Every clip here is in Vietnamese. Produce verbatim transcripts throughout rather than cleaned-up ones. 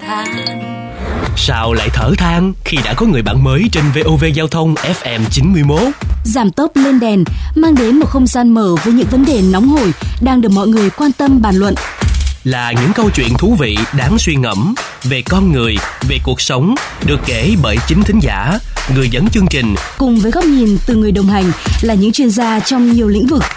than. Sao lại thở than khi đã có người bạn mới trên vê o vê Giao thông ép em chín mươi mốt? Giảm tốc lên đèn mang đến một không gian mở với những vấn đề nóng hổi đang được mọi người quan tâm bàn luận. Là những câu chuyện thú vị đáng suy ngẫm về con người, về cuộc sống, được kể bởi chính thính giả, người dẫn chương trình, cùng với góc nhìn từ người đồng hành là những chuyên gia trong nhiều lĩnh vực.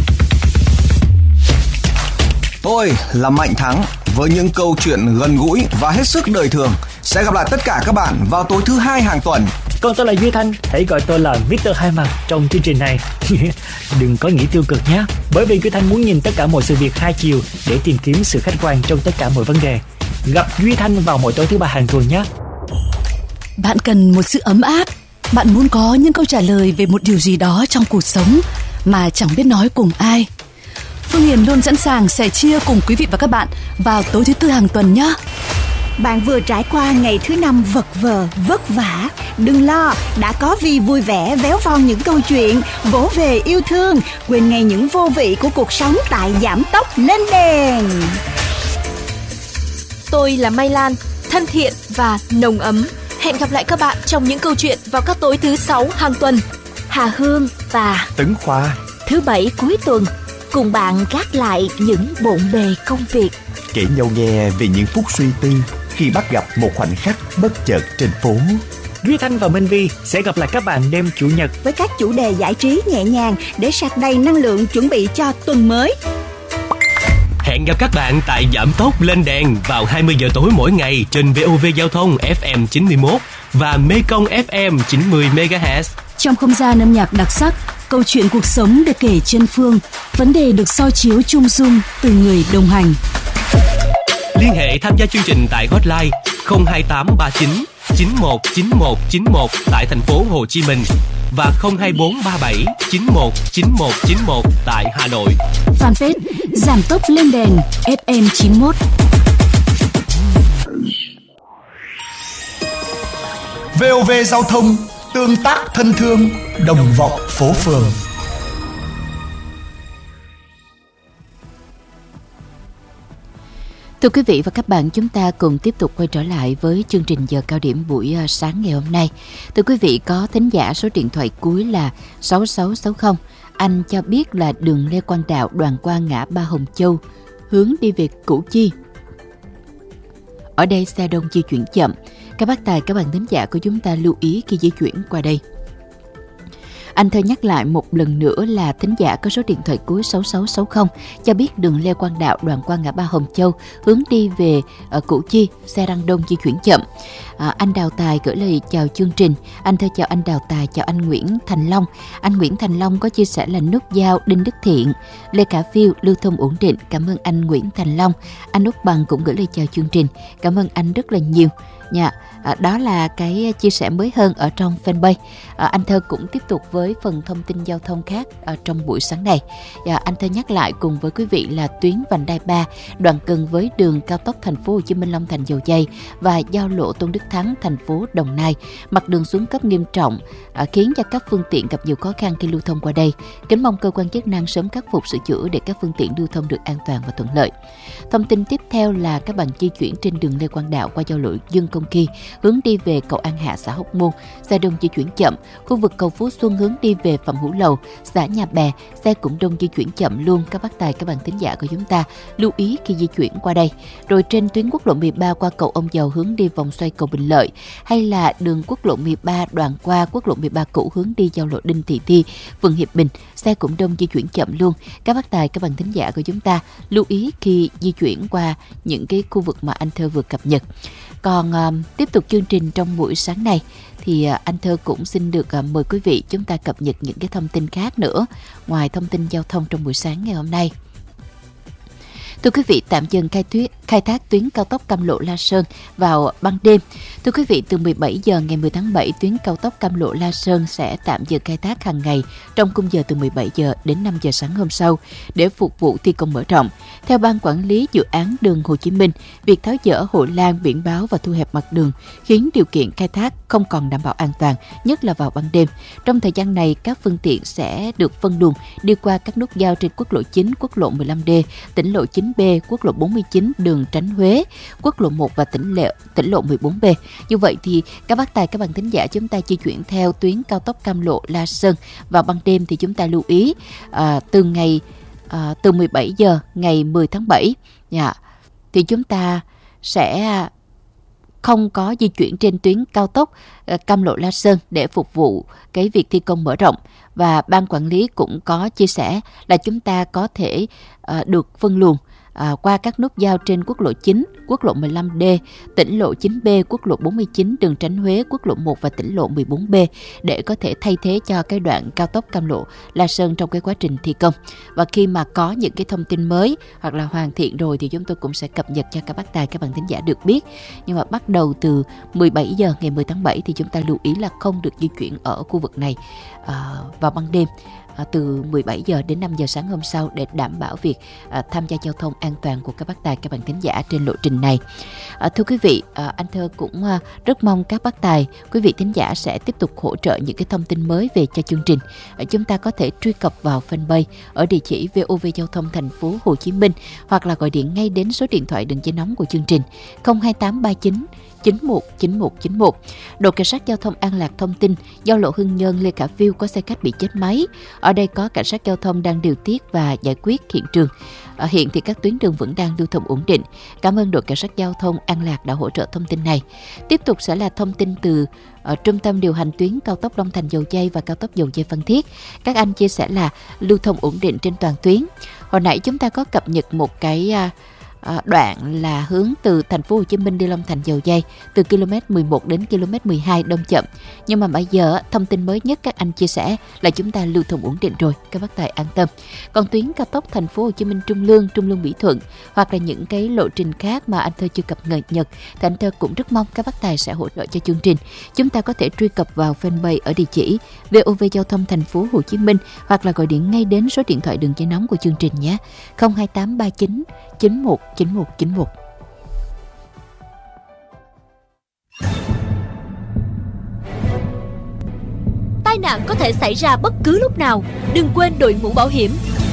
Tôi là Mạnh Thắng với những câu chuyện gần gũi và hết sức đời thường. Sẽ gặp lại tất cả các bạn vào tối thứ hai hàng tuần. Còn tôi là Duy Thanh, hãy gọi tôi là mít tơ Hai Mặt trong chương trình này. Đừng có nghĩ tiêu cực nhé, bởi vì Duy Thanh muốn nhìn tất cả mọi sự việc hai chiều để tìm kiếm sự khách quan trong tất cả mọi vấn đề. Gặp Duy Thanh vào mỗi tối thứ ba hàng tuần nhé. Bạn cần một sự ấm áp, bạn muốn có những câu trả lời về một điều gì đó trong cuộc sống mà chẳng biết nói cùng ai. Phương Hiền luôn sẵn sàng sẻ chia cùng quý vị và các bạn vào tối thứ tư hàng tuần nhé. Bạn vừa trải qua ngày thứ năm vật vờ, vất vả. Đừng lo, đã có Vi vui vẻ véo von những câu chuyện, vỗ về yêu thương, quên ngay những vô vị của cuộc sống tại Giảm Tốc Lên Đèn. Tôi là Mai Lan, thân thiện và nồng ấm. Hẹn gặp lại các bạn trong những câu chuyện vào các tối thứ sáu hàng tuần. Hà Hương và Tấn Khoa, thứ bảy cuối tuần, cùng bạn gác lại những bộn bề công việc, kể nhau nghe về những phút suy tư khi bắt gặp một khoảnh khắc bất chợt trên phố. Duy Thanh và Minh Vi sẽ gặp lại các bạn đêm Chủ nhật với các chủ đề giải trí nhẹ nhàng để sạc đầy năng lượng chuẩn bị cho tuần mới. Hẹn gặp các bạn tại Giảm Tốc Lên Đèn vào hai mươi giờ tối mỗi ngày trên vê o vê Giao thông ép em chín mươi mốt và Mekong ép em chín mươi mê ga héc. Trong không gian âm nhạc đặc sắc, câu chuyện cuộc sống được kể trên phương, vấn đề được soi chiếu chung dung từ người đồng hành. Liên hệ tham gia chương trình tại hotline không hai tám ba chín chín một chín một chín một tại thành phố Hồ Chí Minh và không hai bốn ba bảy chín một chín một chín một tại Hà Nội. Fanpage Giảm Tốc Lên Đèn ép em chín mốt. vê o vê Giao thông, tương tác thân thương, đồng vọng phố phường. Thưa quý vị và các bạn, chúng ta cùng tiếp tục quay trở lại với chương trình giờ cao điểm buổi sáng ngày hôm nay. Thưa quý vị, có thính giả số điện thoại cuối là sáu sáu sáu không. Anh cho biết là đường Lê Quang Đạo đoạn qua ngã ba Hồng Châu, hướng đi về Củ Chi. Ở đây xe đông di chuyển chậm. Các bác tài, các bạn thính giả của chúng ta lưu ý khi di chuyển qua đây. Anh thơ nhắc lại một lần nữa là thính giả có số điện thoại cuối sáu sáu sáu không cho biết đường Lê Quang Đạo đoạn qua ngã ba Hồng Châu hướng đi về ở Củ Chi, xe đang đông di chuyển chậm. À, anh Đào Tài gửi lời chào chương trình. Anh thơ chào anh Đào Tài, chào anh Nguyễn Thành Long. Anh Nguyễn Thành Long có chia sẻ là nút giao Đinh Đức Thiện, Lê Khả Phiêu lưu thông ổn định. Cảm ơn anh Nguyễn Thành Long. Anh Úc Bằng cũng gửi lời chào chương trình. Cảm ơn anh rất là nhiều. Dạ, à, đó là cái chia sẻ mới hơn ở trong fanpage. À, anh Thơ cũng tiếp tục với phần thông tin giao thông khác ở trong buổi sáng này. Dạ, anh Thơ nhắc lại cùng với quý vị là tuyến vành đai ba đoạn gần với đường cao tốc thành phố Hồ Chí Minh Long Thành Dầu Giây và giao lộ Tôn Đức Thắng thành phố Đồng Nai, mặt đường xuống cấp nghiêm trọng, à, khiến cho các phương tiện gặp nhiều khó khăn khi lưu thông qua đây. Kính mong cơ quan chức năng sớm khắc phục sửa chữa để các phương tiện lưu thông được an toàn và thuận lợi. Thông tin tiếp theo là các bạn di chuyển trên đường Lê Quang Đạo qua giao lộ Dương Công Kỳ hướng đi về cầu An Hạ, xã Hóc Môn, xe đông di chuyển chậm. Khu vực cầu Phú Xuân hướng đi về Phạm Hữu Lầu, xã Nhà Bè, xe cũng đông di chuyển chậm luôn. Các bác tài, các bạn thính giả của chúng ta lưu ý khi di chuyển qua đây. Rồi trên tuyến quốc lộ mười ba qua cầu Ông Dầu hướng đi vòng xoay cầu Bình Lợi, hay là đường quốc lộ mười ba đoạn qua quốc lộ mười ba cũ hướng đi giao lộ Đinh Thị Thi, phường Hiệp Bình, xe cũng đông di chuyển chậm luôn. Các bác tài, các bạn thính giả của chúng ta lưu ý khi di chuyển qua những cái khu vực mà anh Thơ vừa cập nhật. Còn uh, tiếp tục chương trình trong buổi sáng này thì uh, anh Thơ cũng xin được uh, mời quý vị chúng ta cập nhật những cái thông tin khác nữa ngoài thông tin giao thông trong buổi sáng ngày hôm nay. Thưa quý vị, tạm dừng khai, thuyết, khai thác tuyến cao tốc Cam Lộ La Sơn vào ban đêm. Thưa quý vị, từ mười bảy giờ ngày mười tháng bảy, tuyến cao tốc Cam Lộ La Sơn sẽ tạm dừng khai thác hàng ngày trong khung giờ từ mười bảy giờ đến năm giờ sáng hôm sau để phục vụ thi công mở rộng. Theo Ban Quản lý Dự án Đường Hồ Chí Minh, việc tháo dỡ hộ lan, biển báo và thu hẹp mặt đường khiến điều kiện khai thác không còn đảm bảo an toàn, nhất là vào ban đêm. Trong thời gian này, các phương tiện sẽ được phân luồng đi qua các nút giao trên quốc lộ chín, quốc lộ mười lăm D, tỉnh lộ chín chín B, quốc lộ bốn mươi chín đường tránh Huế, quốc lộ một và tỉnh lộ tỉnh lộ mười bốn B. Như vậy thì các bác tài, các bạn thính giả, chúng ta di chuyển theo tuyến cao tốc Cam Lộ La Sơn vào ban đêm thì chúng ta lưu ý à, từ ngày à, từ mười bảy giờ ngày mười tháng bảy dạ, thì chúng ta sẽ không có di chuyển trên tuyến cao tốc Cam Lộ La Sơn để phục vụ cái việc thi công mở rộng. Và ban quản lý cũng có chia sẻ là chúng ta có thể uh, được phân luồng À, qua các nút giao trên quốc lộ chín, quốc lộ mười lăm D, tỉnh lộ chín B, quốc lộ bốn mươi chín, đường tránh Huế, quốc lộ một và tỉnh lộ mười bốn B để có thể thay thế cho cái đoạn cao tốc Cam Lộ La Sơn trong cái quá trình thi công. Và khi mà có những cái thông tin mới hoặc là hoàn thiện rồi thì chúng tôi cũng sẽ cập nhật cho các bác tài, các bạn thính giả được biết. Nhưng mà bắt đầu từ mười bảy giờ ngày mười tháng bảy thì chúng ta lưu ý là không được di chuyển ở khu vực này à, vào ban đêm. Từ mười bảy giờ đến năm giờ sáng hôm sau để đảm bảo việc à, tham gia giao thông an toàn của các bác tài, các bạn thính giả trên lộ trình này. À, thưa quý vị, à, anh Thơ cũng à, rất mong các bác tài, quý vị thính giả sẽ tiếp tục hỗ trợ những cái thông tin mới về cho chương trình. À, chúng ta có thể truy cập vào fanpage ở địa chỉ vê o vê Giao thông thành phố Hồ Chí Minh hoặc là gọi điện ngay đến số điện thoại đường dây nóng của chương trình không hai tám ba chín chín một chín một chín một. Đội cảnh sát giao thông An Lạc thông tin giao lộ Hưng Nhân Lê Khả Phiêu có xe khách bị chết máy. Ở đây có cảnh sát giao thông đang điều tiết và giải quyết hiện trường. À, hiện thì các tuyến đường vẫn đang lưu thông ổn định. Cảm ơn đội cảnh sát giao thông An Lạc đã hỗ trợ thông tin này. Tiếp tục sẽ là thông tin từ uh, trung tâm điều hành tuyến cao tốc Long Thành Dầu Giây và cao tốc Dầu Giây Phan Thiết. Các anh chia sẻ là lưu thông ổn định trên toàn tuyến. Hồi nãy chúng ta có cập nhật một cái uh, À, đoạn là hướng từ thành phố Hồ Chí Minh đi Long Thành Dầu Giây từ km mười một đến km mười hai đông chậm. Nhưng mà bây giờ thông tin mới nhất các anh chia sẻ là chúng ta lưu thông ổn định rồi, các bác tài an tâm. Còn tuyến cao tốc thành phố Hồ Chí Minh Trung Lương, Trung Lương Mỹ Thuận hoặc là những cái lộ trình khác mà anh Thơ chưa cập nhật thì anh Thơ cũng rất mong các bác tài sẽ hỗ trợ cho chương trình. Chúng ta có thể truy cập vào fanpage ở địa chỉ vê o vê Giao thông thành phố Hồ Chí Minh hoặc là gọi điện ngay đến số điện thoại đường dây nóng của chương trình nhé, không hai tám ba chín chín một chín một chín một. Tai nạn có thể xảy ra bất cứ lúc nào, đừng quên đội mũ bảo hiểm.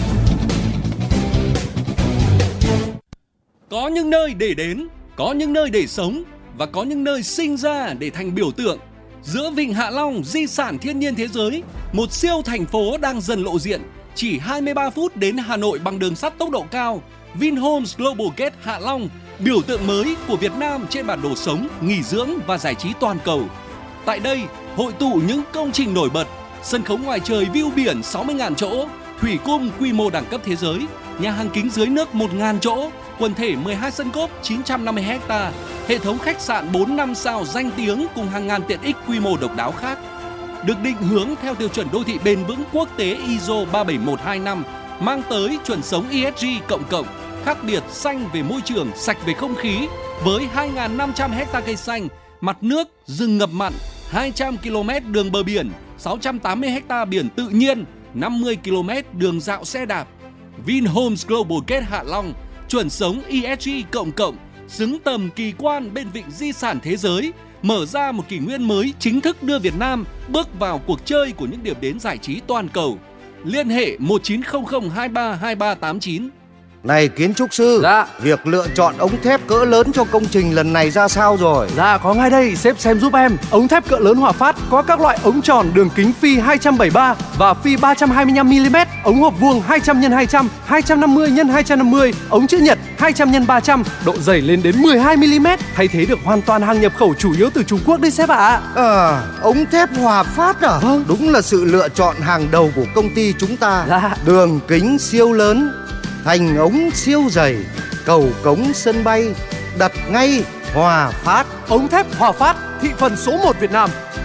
Có những nơi để đến, có những nơi để sống và có những nơi sinh ra để thành biểu tượng. Giữa Vịnh Hạ Long, di sản thiên nhiên thế giới, một siêu thành phố đang dần lộ diện, chỉ hai mươi ba phút đến Hà Nội bằng đường sắt tốc độ cao. Vinhomes Global Gate Hạ Long, biểu tượng mới của Việt Nam trên bản đồ sống, nghỉ dưỡng và giải trí toàn cầu. Tại đây, hội tụ những công trình nổi bật, sân khấu ngoài trời view biển sáu mươi nghìn chỗ, thủy cung quy mô đẳng cấp thế giới, nhà hàng kính dưới nước một nghìn chỗ, quần thể mười hai sân golf chín trăm năm mươi héc ta, hệ thống khách sạn bốn năm sao danh tiếng cùng hàng ngàn tiện ích quy mô độc đáo khác. Được định hướng theo tiêu chuẩn đô thị bền vững quốc tế i ét o ba bảy một hai năm, mang tới chuẩn sống e ét giê cộng cộng, khác biệt xanh về môi trường, sạch về không khí, với hai nghìn năm trăm héc ta cây xanh, mặt nước, rừng ngập mặn, hai trăm ki lô mét đường bờ biển, sáu trăm tám mươi héc ta biển tự nhiên, năm mươi ki lô mét đường dạo xe đạp. Vinhomes Global Gate Hạ Long, chuẩn sống e ét giê cộng cộng, xứng tầm kỳ quan bên vịnh di sản thế giới, mở ra một kỷ nguyên mới chính thức đưa Việt Nam bước vào cuộc chơi của những điểm đến giải trí toàn cầu. Liên hệ một chín không không hai ba hai ba tám chín. Này kiến trúc sư, dạ. Việc lựa chọn ống thép cỡ lớn cho công trình lần này ra sao rồi? Dạ có ngay đây, sếp xem giúp em. Ống thép cỡ lớn Hòa Phát có các loại ống tròn đường kính phi hai trăm bảy mươi ba và phi ba trăm hai mươi lăm mi li mét, ống hộp vuông hai trăm nhân hai trăm, hai trăm năm mươi nhân hai trăm năm mươi, ống chữ nhật hai trăm nhân ba trăm, độ dày lên đến mười hai mi li mét, thay thế được hoàn toàn hàng nhập khẩu chủ yếu từ Trung Quốc đấy sếp ạ. À. à, ống thép Hòa Phát à? Vâng. Đúng là sự lựa chọn hàng đầu của công ty chúng ta. Dạ. Đường kính siêu lớn, thành ống siêu dày, cầu cống sân bay, đặt ngay Hòa Phát. Ống thép Hòa Phát, thị phần số một Việt Nam.